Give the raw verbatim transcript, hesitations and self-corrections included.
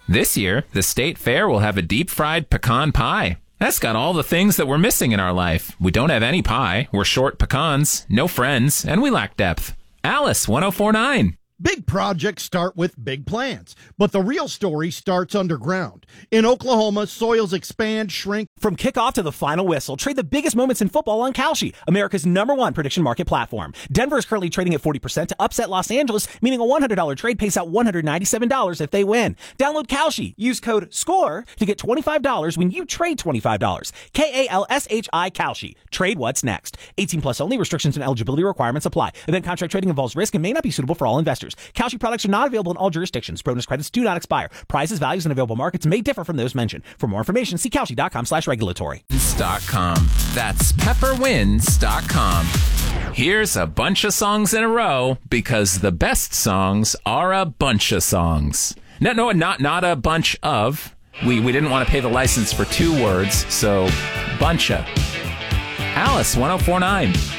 This year, the State Fair will have a deep-fried pecan pie. That's got all the things that we're missing in our life. We don't have any pie, we're short pecans, no friends, and we lack depth. Alice, one oh four point nine. Big projects start with big plans, but the real story starts underground. In Oklahoma, soils expand, shrink. From kickoff to the final whistle, trade the biggest moments in football on Kalshi, America's number one prediction market platform. Denver is currently trading at forty percent to upset Los Angeles, meaning a one hundred dollars trade pays out one hundred ninety-seven dollars if they win. Download Kalshi. Use code SCORE to get twenty-five dollars when you trade twenty-five dollars. K A L S H I Kalshi. Trade what's next. eighteen plus only. Restrictions and eligibility requirements apply. Event contract trading involves risk and may not be suitable for all investors. Kalshi products are not available in all jurisdictions. Bonus credits do not expire. Prices, values, and available markets may differ from those mentioned. For more information, see Kalshi.com slash regulatory. .com. That's pepperwinds dot com. Here's a bunch of songs in a row because the best songs are a bunch of songs. No, no, not not a bunch of. We we didn't want to pay the license for two words, so bunch of. Alice, one oh four point nine.